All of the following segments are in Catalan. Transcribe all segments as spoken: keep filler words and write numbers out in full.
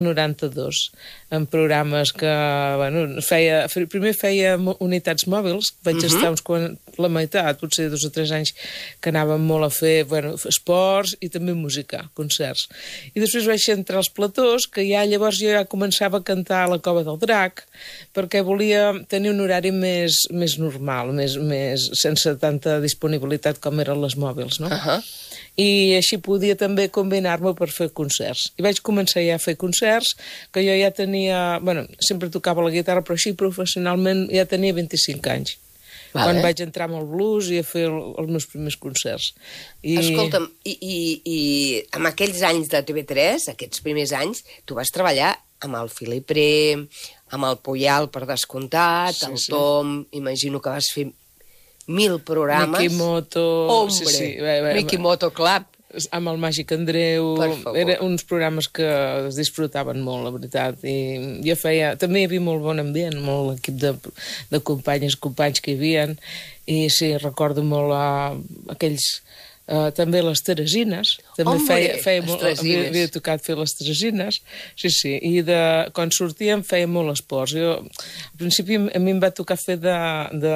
noranta-dos, en programes que, bueno, feia, primer feia unitats mòbils, vaig uh-huh. estar uns quan, la meitat, potser dos o tres anys, que anàvem molt a fer, bueno, esports i també música, concerts. I després vaig entrar als platós, que ja llavors jo ja començava a cantar a la Cova del Drac, perquè volia tenir un horari més, més normal, més, més, sense tanta disponibilitat com eren les mòbils, no? Uh-huh. I així podia també combinar-me per fer concerts. I vaig començar ja a fer concerts, que jo ja tenia... Bueno, sempre tocava la guitarra, però així professionalment ja tenia vint-i-cinc anys. Vale. Quan vaig entrar amb el blues i a fer el, els meus primers concerts. I... Escolta'm, i, i, i amb aquells anys de T V tres, aquests primers anys, tu vas treballar amb el Philip Rem, amb el Puyal, per descomptat, sí, el sí. Tom, imagino que vas fer mil programes. Mickey Moto... Hombre, sí, sí. Bé, bé, Mickey Moto Club. Amb el Màgic Andreu. Eren uns programes que es disfrutaven molt, la veritat. I jo feia... També hi havia molt bon ambient, molt equip de, de companyes, companys que hi havia. I sí, recordo molt uh, aquells... Uh, també les Teresines. També Hombre, feia, feia molt, havia, havia tocat fer les Teresines. Sí, sí. I de, quan sortíem feia molt esports. Jo, al principi a mi em va tocar fer de, de,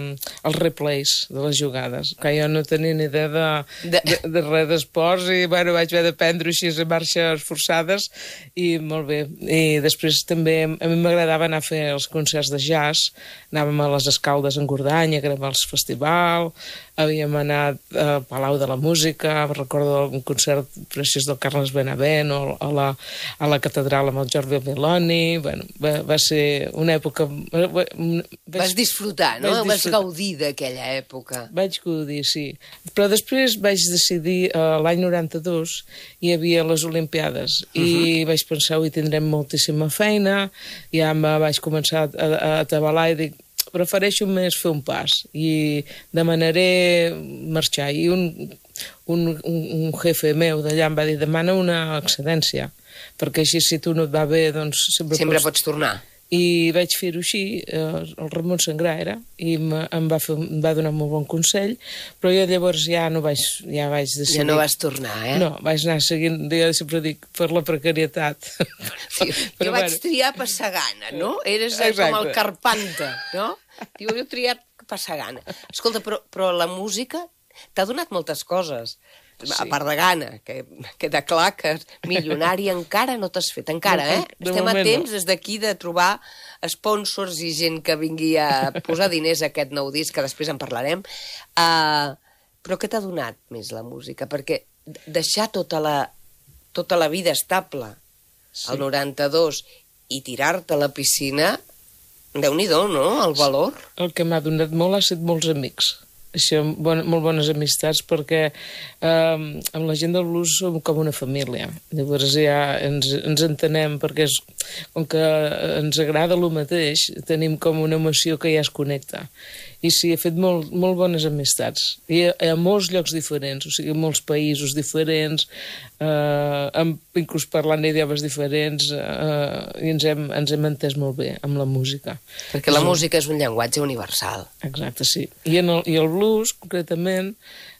els replays de les jugades, que jo no tenia ni idea de, de... de, de res d'esports i bueno, vaig haver d'aprendre així a marxes forçades i molt bé. I després també a mi m'agradava anar a fer els concerts de jazz. Anàvem a les Escaldes en Gordanya, que érem al festival, havíem anat al Palau de la Música, recordo un concert preciós del Carles Benavent, o a la, a la catedral amb el Jordi Meloni. Bueno, va, va ser una època... Vaig, vas disfrutar, no? Vaig disfrutar. Vas gaudir d'aquella època. Vaig gaudir, sí. Però després vaig decidir, uh, l'any noranta-dos, hi havia les Olimpiades, uh-huh. i vaig pensar, ui, tindrem moltíssima feina, ja me vaig començar a, a atabalar i dic, prefereixo més fer un pas i demanaré marxar. I un, un, un, un jefe meu d'allà em va dir, demana una excedència, perquè així si tu no et va bé, doncs sempre, sempre pots... pots tornar. I vaig fer-ho així, eh, el Ramon Sangrà era, i em va, fer, em va donar un molt bon consell, però jo llavors ja no vaig, ja vaig decidir... Ja no vas tornar, eh? No, vaig anar seguint, jo sempre dic, per la precarietat. Sí, però, jo vaig bueno. triar Passagana, no? Eres Exacte. Com el Carpanta, no? Diu, jo he triat Passagana. Escolta, però, però la música t'ha donat moltes coses. Sí. A part de gana, que queda clar que milionari encara no t'has fet, encara, eh? De Estem a temps, no. Des d'aquí, de trobar sponsors i gent que vingui a posar diners a aquest nou disc, que després en parlarem. Uh, però què t'ha donat més la música? Perquè deixar tota la, tota la vida estable, sí. al noranta-dos, i tirar-te a la piscina, Déu-n'hi-do, no?, el valor. El que m'ha donat molt ha estat molts amics. Això, bon, molt bones amistats, perquè eh, amb la gent del blues som com una família. Llavors ja ens, ens entenem, perquè és, com que ens agrada el mateix, tenim com una emoció que ja es connecta. I sí, he fet molt, molt bones amistats. I a, a molts llocs diferents, o sigui, a molts països diferents, eh, amb, inclús parlant idiomes diferents, eh, i ens hem, ens hem entès molt bé amb la música. Perquè la música és un llenguatge universal. Exacte, sí. I, en el, i el blues, concretament,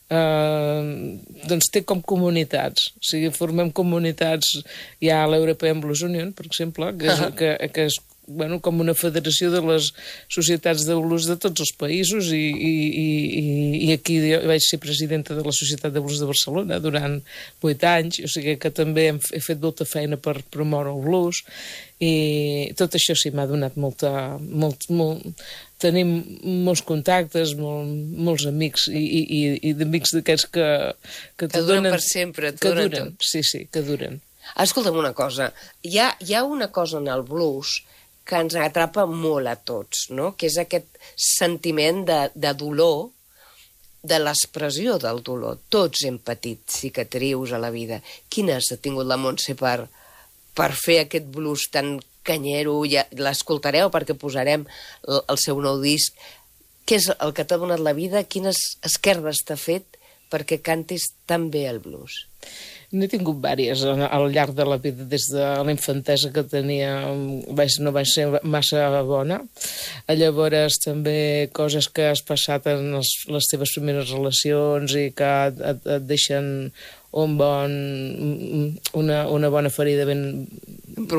eh, doncs té com comunitats. O sigui, formem comunitats, hi ha l'European Blues Union, per exemple, que és, que, que és bueno, com una federació de les societats de blues de tots els països, i, i, i, i aquí vaig ser presidenta de la Societat de Blues de Barcelona durant vuit anys, o sigui que també he fet molta feina per promoure el blues, i tot això sí m'ha donat molta... Molt, molt, tenim molts contactes, molt, molts amics, i, i, i d'amics d'aquests que... Que, que duren per sempre. Que duren, sí, sí, que duren. Escolta'm una cosa, hi ha, hi ha una cosa en el blues que ens atrapa molt a tots, no? Que és aquest sentiment de, de dolor, de l'expressió del dolor. Tots hem patit cicatrius a la vida. Quines ha tingut la Montse per, per fer aquest blues tan canyero? Ja l'escoltareu perquè posarem el, el seu nou disc. Què és el que t'ha donat la vida? Quines esquerdes t'ha fet perquè cantis tan bé el blues? N'he tingut vàries al llarg de la vida, des de la infantesa que tenia, vaig, no vaig ser massa bona. Llavors també coses que has passat en els, les teves primeres relacions i que et, et, et deixen un bon, una, una bona ferida ben,